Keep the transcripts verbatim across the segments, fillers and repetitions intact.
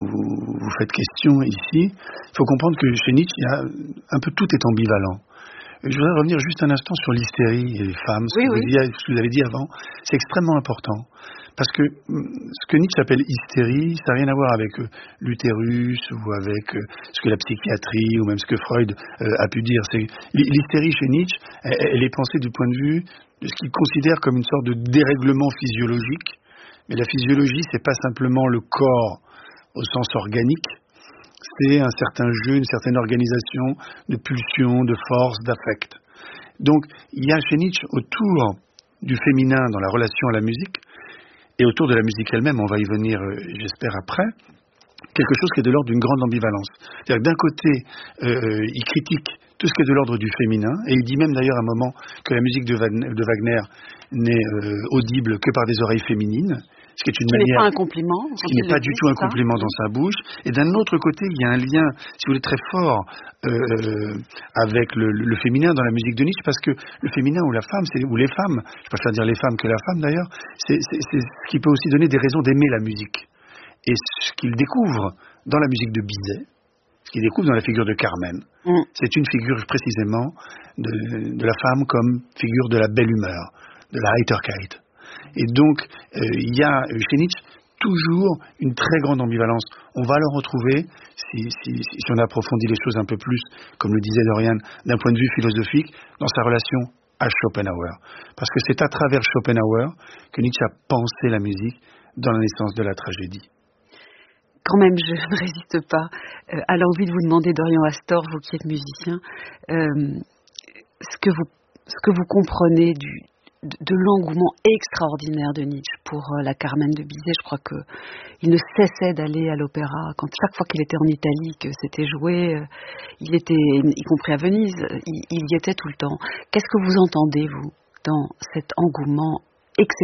vous faites question ici, il faut comprendre que chez Nietzsche, il y a un peu tout est ambivalent. Je voudrais revenir juste un instant sur l'hystérie et les femmes, ce, oui, que oui. Vous dites, ce que vous avez dit avant. C'est extrêmement important. Parce que ce que Nietzsche appelle hystérie, ça n'a rien à voir avec euh, l'utérus ou avec euh, ce que la psychiatrie ou même ce que Freud euh, a pu dire. C'est, l'hystérie chez Nietzsche, elle, elle est pensée du point de vue de ce qu'il considère comme une sorte de dérèglement physiologique. Mais la physiologie, c'est pas simplement le corps au sens organique, c'est un certain jeu, une certaine organisation de pulsions, de force, d'affect. Donc, il y a chez Nietzsche, autour du féminin dans la relation à la musique, et autour de la musique elle-même, on va y venir, euh, j'espère, après, quelque chose qui est de l'ordre d'une grande ambivalence. C'est-à-dire que d'un côté, euh, il critique tout ce qui est de l'ordre du féminin, et il dit même d'ailleurs à un moment que la musique de Wagner, de Wagner n'est euh, audible que par des oreilles féminines, ce qui est une ce qui manière, n'est pas un compliment, ce qui n'est pas du tout un compliment dans sa bouche. Et d'un autre côté, il y a un lien, si vous voulez, très fort euh, avec le, le féminin dans la musique de Nietzsche, parce que le féminin ou la femme, c'est, ou les femmes, je préfère dire les femmes que la femme d'ailleurs, c'est, c'est, c'est ce qui peut aussi donner des raisons d'aimer la musique. Et ce qu'il découvre dans la musique de Bizet, ce qu'il découvre dans la figure de Carmen, mm. c'est une figure précisément de, de la femme comme figure de la belle humeur, de la Heiterkeit. Et donc, euh, il y a chez Nietzsche toujours une très grande ambivalence. On va le retrouver, si, si, si on approfondit les choses un peu plus, comme le disait Dorian, d'un point de vue philosophique, dans sa relation à Schopenhauer. Parce que c'est à travers Schopenhauer que Nietzsche a pensé la musique dans la naissance de la tragédie. Quand même, je ne résiste pas euh, à l'envie de vous demander, Dorian Astor, vous qui êtes musicien, euh, ce que vous, ce que vous comprenez du De, de l'engouement extraordinaire de Nietzsche pour euh, la Carmen de Bizet. Je crois qu'il ne cessait d'aller à l'opéra. Quand chaque fois qu'il était en Italie, que c'était joué, euh, il était, y compris à Venise, il, il y était tout le temps. Qu'est-ce que vous entendez, vous, dans cet engouement exceptionnel ?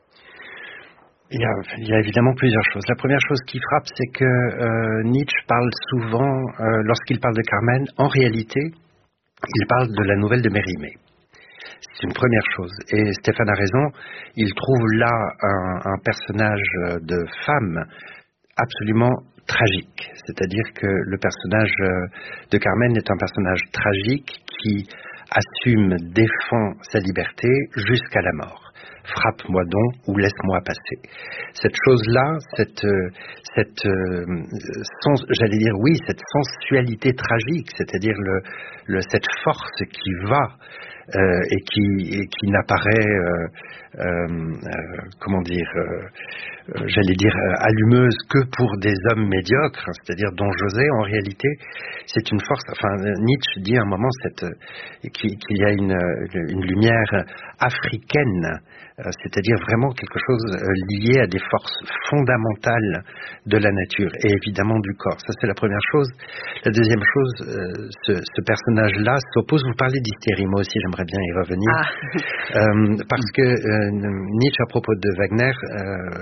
Il y, a, il y a évidemment plusieurs choses. La première chose qui frappe, c'est que euh, Nietzsche parle souvent, euh, lorsqu'il parle de Carmen, en réalité, il parle de la nouvelle de Mérimée. C'est une première chose. Et Stéphane a raison, il trouve là un, un personnage de femme absolument tragique. C'est-à-dire que le personnage de Carmen est un personnage tragique qui assume, défend sa liberté jusqu'à la mort. Frappe-moi donc ou laisse-moi passer. Cette chose-là, cette, cette euh, sens, j'allais dire oui, cette sensualité tragique, c'est-à-dire le, le, cette force qui va Euh, et qui, et qui n'apparaît, euh, euh, euh, comment dire, euh, euh, j'allais dire euh, allumeuse que pour des hommes médiocres, hein, c'est-à-dire Don José, en réalité, c'est une force. Enfin, Nietzsche dit à un moment cette, euh, qu'il, qu'il y a une, une lumière africaine, euh, c'est-à-dire vraiment quelque chose euh, lié à des forces fondamentales de la nature et évidemment du corps. Ça, c'est la première chose. La deuxième chose, euh, ce, ce personnage-là s'oppose. Vous parlez d'hystérie, moi aussi, j'aimerais bien y revenir, ah. euh, parce que euh, Nietzsche, à propos de Wagner, euh,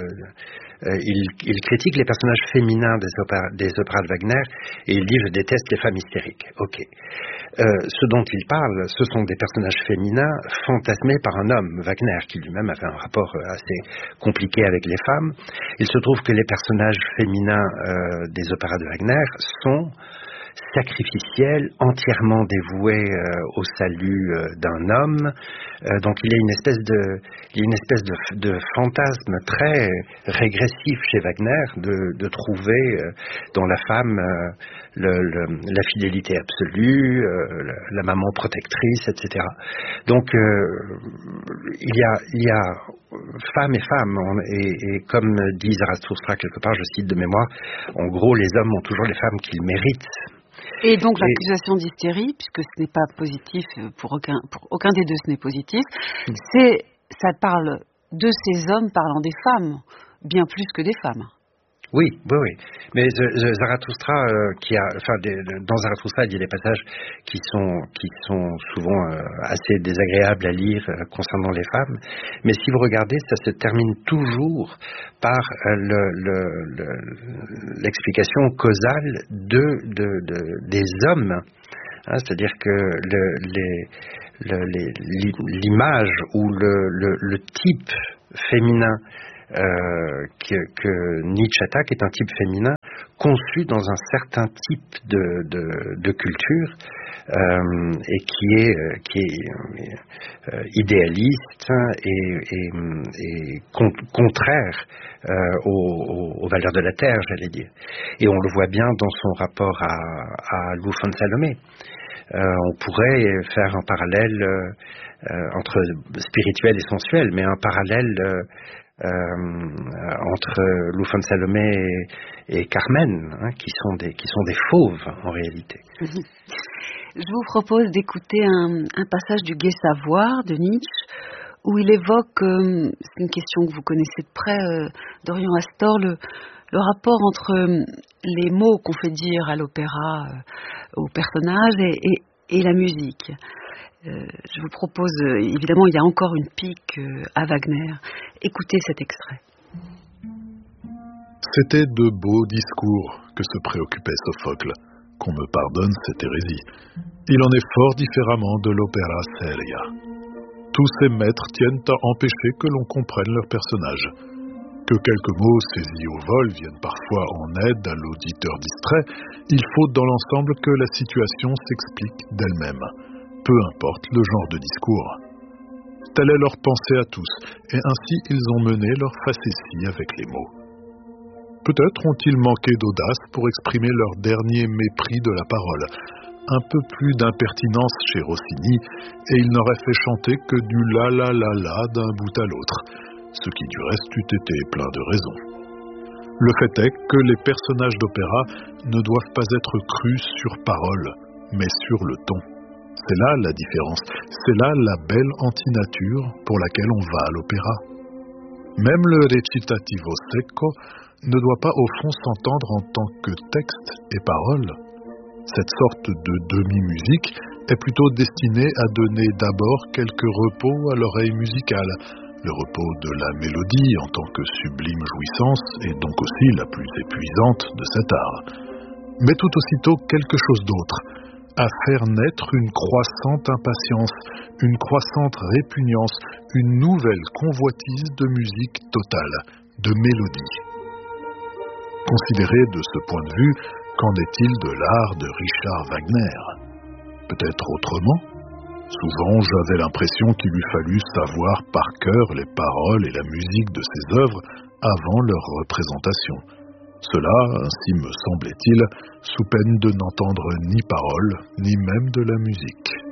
euh, il, il critique les personnages féminins des opéras, des opéras de Wagner, et il dit « je déteste les femmes hystériques ». Ok. Euh, ce dont il parle, ce sont des personnages féminins fantasmés par un homme, Wagner, qui lui-même avait un rapport assez compliqué avec les femmes. Il se trouve que les personnages féminins euh, des opéras de Wagner sont sacrificiel, entièrement dévoué euh, au salut euh, d'un homme. Euh, donc il y a une espèce de, il y a une espèce de, de fantasme très régressif chez Wagner de, de trouver euh, dans la femme euh, le, le, la fidélité absolue, euh, la, la maman protectrice, et cetera. Donc euh, il y a, il y a femmes et femmes, on, et, et comme dit Zarathustra quelque part, je cite de mémoire, en gros les hommes ont toujours les femmes qu'ils méritent. Et donc l'accusation et... d'hystérie, puisque ce n'est pas positif pour aucun, pour aucun des deux, ce n'est positif, mmh. c'est, ça parle de ces hommes parlant des femmes, bien plus que des femmes. Oui, oui, oui. Mais Zarathustra, euh, qui a, enfin, des, dans Zarathustra, il y a des passages qui sont, qui sont souvent euh, assez désagréables à lire euh, concernant les femmes. Mais si vous regardez, ça se termine toujours par euh, le, le, le, l'explication causale de, de, de, des hommes. Hein, c'est-à-dire que le, les, le, les, l'image ou le, le, le type féminin Euh, que, que Nietzsche attaque est un type féminin conçu dans un certain type de, de, de culture euh, et qui est, qui est euh, idéaliste et, et, et con, contraire euh, aux, aux, aux valeurs de la terre, j'allais dire. Et on le voit bien dans son rapport à, à Lou von Salomé. Euh, on pourrait faire un parallèle euh, euh, entre spirituel et sensuel, mais un parallèle euh, euh, entre Lou von Salomé et, et Carmen, hein, qui sont des qui sont des fauves en réalité. Je vous propose d'écouter un, un passage du Gai Savoir de Nietzsche, où il évoque, euh, c'est une question que vous connaissez de près, euh, Dorian Astor, le, le rapport entre euh, les mots qu'on fait dire à l'opéra euh, aux personnages et, et, et la musique. Euh, je vous propose, euh, évidemment, il y a encore une pique euh, à Wagner. Écoutez cet extrait. C'était de beaux discours que se préoccupait Sophocle. Qu'on me pardonne cette hérésie. Il en est fort différemment de l'opéra seria. Tous ces maîtres tiennent à empêcher que l'on comprenne leurs personnages. Que quelques mots saisis au vol viennent parfois en aide à l'auditeur distrait, il faut dans l'ensemble que la situation s'explique d'elle-même, peu importe le genre de discours. Telle est leur pensée à tous, et ainsi ils ont mené leur facétie avec les mots. Peut-être ont-ils manqué d'audace pour exprimer leur dernier mépris de la parole. Un peu plus d'impertinence chez Rossini, et il n'aurait fait chanter que du la la la la d'un bout à l'autre, ce qui du reste eût été plein de raisons. Le fait est que les personnages d'opéra ne doivent pas être crus sur parole, mais sur le ton. C'est là la différence, c'est là la belle antinature pour laquelle on va à l'opéra. Même le recitativo secco ne doit pas au fond s'entendre en tant que texte et parole. Cette sorte de demi-musique est plutôt destinée à donner d'abord quelques repos à l'oreille musicale, le repos de la mélodie en tant que sublime jouissance et donc aussi la plus épuisante de cet art. Mais tout aussitôt quelque chose d'autre, à faire naître une croissante impatience, une croissante répugnance, une nouvelle convoitise de musique totale, de mélodie. Considéré de ce point de vue, qu'en est-il de l'art de Richard Wagner? Peut-être autrement? Souvent, j'avais l'impression qu'il eût fallu savoir par cœur les paroles et la musique de ses œuvres avant leur représentation. Cela, ainsi me semblait-il, sous peine de n'entendre ni paroles, ni même de la musique.